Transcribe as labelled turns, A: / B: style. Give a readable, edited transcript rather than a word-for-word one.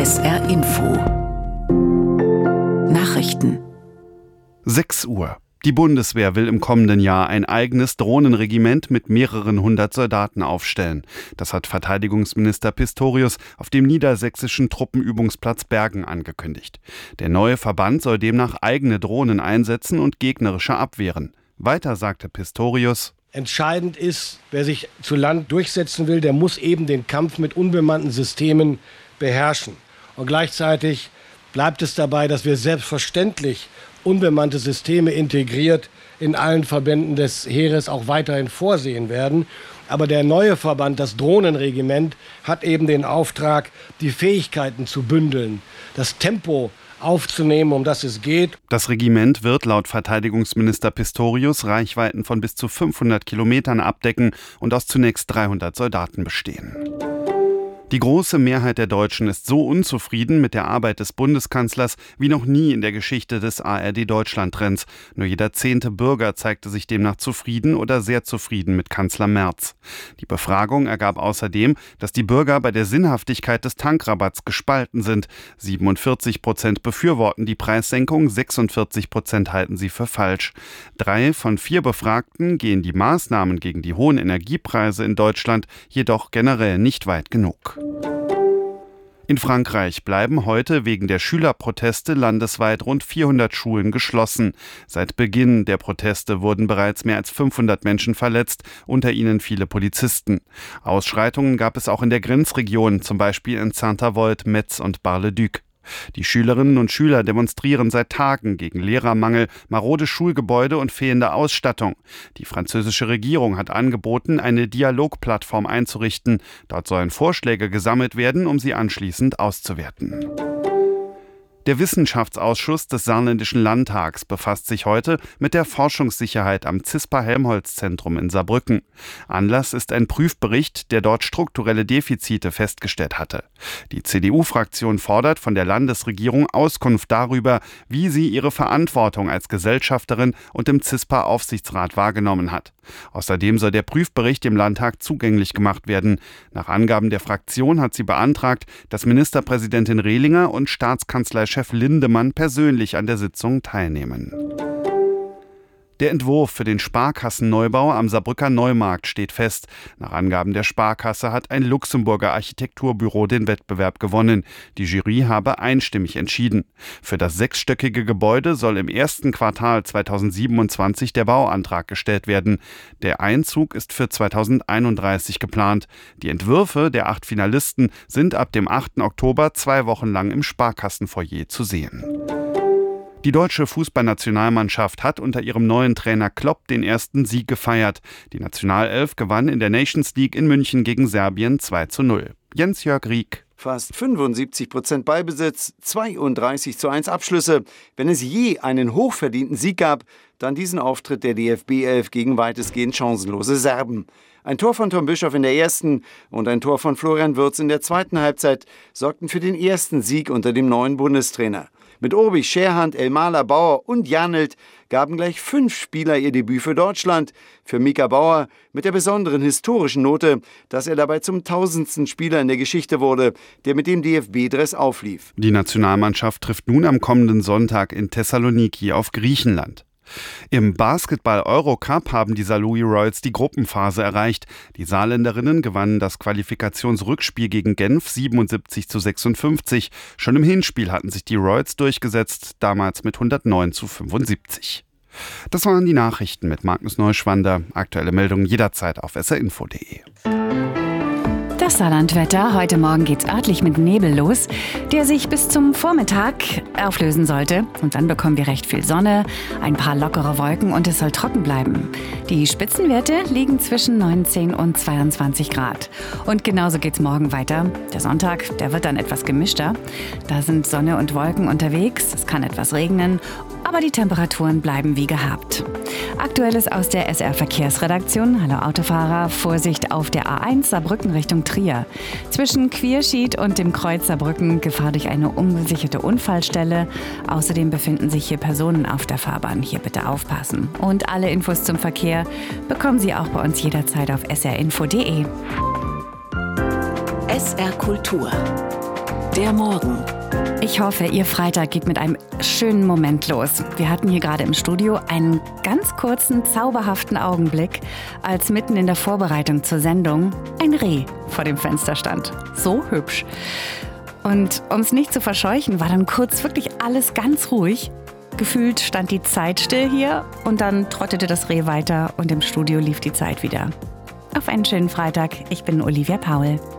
A: SR Info Nachrichten
B: 6 Uhr. Die Bundeswehr will im kommenden Jahr ein eigenes Drohnenregiment mit mehreren hundert Soldaten aufstellen. Das hat Verteidigungsminister Pistorius auf dem niedersächsischen Truppenübungsplatz Bergen angekündigt. Der neue Verband soll demnach eigene Drohnen einsetzen und gegnerische abwehren. Weiter sagte Pistorius:
C: Entscheidend ist, wer sich zu Land durchsetzen will, der muss eben den Kampf mit unbemannten Systemen beherrschen. Und gleichzeitig bleibt es dabei, dass wir selbstverständlich unbemannte Systeme integriert in allen Verbänden des Heeres auch weiterhin vorsehen werden. Aber der neue Verband, das Drohnenregiment, hat eben den Auftrag, die Fähigkeiten zu bündeln, das Tempo aufzunehmen, um das es geht.
B: Das Regiment wird laut Verteidigungsminister Pistorius Reichweiten von bis zu 500 Kilometern abdecken und aus zunächst 300 Soldaten bestehen. Die große Mehrheit der Deutschen ist so unzufrieden mit der Arbeit des Bundeskanzlers wie noch nie in der Geschichte des ARD-Deutschland-Trends. Nur jeder 10. Bürger zeigte sich demnach zufrieden oder sehr zufrieden mit Kanzler Merz. Die Befragung ergab außerdem, dass die Bürger bei der Sinnhaftigkeit des Tankrabatts gespalten sind. 47% befürworten die Preissenkung, 46% halten sie für falsch. 3 von 4 Befragten gehen die Maßnahmen gegen die hohen Energiepreise in Deutschland jedoch generell nicht weit genug. In Frankreich bleiben heute wegen der Schülerproteste landesweit rund 400 Schulen geschlossen. Seit Beginn der Proteste wurden bereits mehr als 500 Menschen verletzt, unter ihnen viele Polizisten. Ausschreitungen gab es auch in der Grenzregion, zum Beispiel in Saint-Avold, Metz und Bar-le-Duc. Die Schülerinnen und Schüler demonstrieren seit Tagen gegen Lehrermangel, marode Schulgebäude und fehlende Ausstattung. Die französische Regierung hat angeboten, eine Dialogplattform einzurichten. Dort sollen Vorschläge gesammelt werden, um sie anschließend auszuwerten. Der Wissenschaftsausschuss des Saarländischen Landtags befasst sich heute mit der Forschungssicherheit am CISPA-Helmholtz-Zentrum in Saarbrücken. Anlass ist ein Prüfbericht, der dort strukturelle Defizite festgestellt hatte. Die CDU-Fraktion fordert von der Landesregierung Auskunft darüber, wie sie ihre Verantwortung als Gesellschafterin und im CISPA-Aufsichtsrat wahrgenommen hat. Außerdem soll der Prüfbericht dem Landtag zugänglich gemacht werden. Nach Angaben der Fraktion hat sie beantragt, dass Ministerpräsidentin Rehlinger und Staatskanzleichef Lindemann persönlich an der Sitzung teilnehmen. Der Entwurf für den Sparkassenneubau am Saarbrücker Neumarkt steht fest. Nach Angaben der Sparkasse hat ein Luxemburger Architekturbüro den Wettbewerb gewonnen. Die Jury habe einstimmig entschieden. Für das 6-stöckige Gebäude soll im ersten Quartal 2027 der Bauantrag gestellt werden. Der Einzug ist für 2031 geplant. Die Entwürfe der 8 Finalisten sind ab dem 8. Oktober 2 Wochen lang im Sparkassenfoyer zu sehen. Die deutsche Fußballnationalmannschaft hat unter ihrem neuen Trainer Klopp den ersten Sieg gefeiert. Die Nationalelf gewann in der Nations League in München gegen Serbien 2:0. Jens-Jörg Rieck.
D: Fast 75% Ballbesitz, 32:1 Abschlüsse. Wenn es je einen hochverdienten Sieg gab, dann diesen Auftritt der DFB-Elf gegen weitestgehend chancenlose Serben. Ein Tor von Tom Bischoff in der ersten und ein Tor von Florian Wirtz in der zweiten Halbzeit sorgten für den ersten Sieg unter dem neuen Bundestrainer. Mit Obi, Scherhand, Elmaler, Bauer und Janelt gaben gleich 5 Spieler ihr Debüt für Deutschland. Für Mika Bauer mit der besonderen historischen Note, dass er dabei zum 1000. Spieler in der Geschichte wurde, der mit dem DFB-Dress auflief.
B: Die Nationalmannschaft trifft nun am kommenden Sonntag in Thessaloniki auf Griechenland. Im Basketball-Eurocup haben die Saarlouis Royals die Gruppenphase erreicht. Die Saarländerinnen gewannen das Qualifikationsrückspiel gegen Genf 77:56. Schon im Hinspiel hatten sich die Royals durchgesetzt, damals mit 109:75. Das waren die Nachrichten mit Magnus Neuschwander. Aktuelle Meldungen jederzeit auf srinfo.de.
A: Das Saarlandwetter. Heute Morgen geht's örtlich mit Nebel los, der sich bis zum Vormittag auflösen sollte. Und dann bekommen wir recht viel Sonne, ein paar lockere Wolken und es soll trocken bleiben. Die Spitzenwerte liegen zwischen 19 und 22 Grad. Und genauso geht's morgen weiter. Der Sonntag, der wird dann etwas gemischter. Da sind Sonne und Wolken unterwegs, es kann etwas regnen, aber die Temperaturen bleiben wie gehabt. Aktuelles aus der SR-Verkehrsredaktion. Hallo Autofahrer, Vorsicht auf der A1 Saarbrücken Richtung Trier. Zwischen Quierschied und dem Kreuz Saarbrücken Gefahr durch eine ungesicherte Unfallstelle. Außerdem befinden sich hier Personen auf der Fahrbahn. Hier bitte aufpassen. Und alle Infos zum Verkehr bekommen Sie auch bei uns jederzeit auf srinfo.de.
E: SR Kultur. Der Morgen.
A: Ich hoffe, Ihr Freitag geht mit einem schönen Moment los. Wir hatten hier gerade im Studio einen ganz kurzen, zauberhaften Augenblick, als mitten in der Vorbereitung zur Sendung ein Reh vor dem Fenster stand. So hübsch. Und um es nicht zu verscheuchen, war dann kurz wirklich alles ganz ruhig. Gefühlt stand die Zeit still hier und dann trottete das Reh weiter und im Studio lief die Zeit wieder. Auf einen schönen Freitag. Ich bin Olivia Paul.